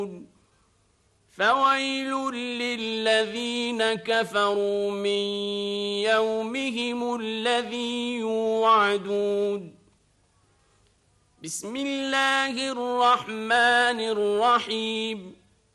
فويل للذين كفروا من يومهم الذي يوعدون بسم الله الرحمن الرحيم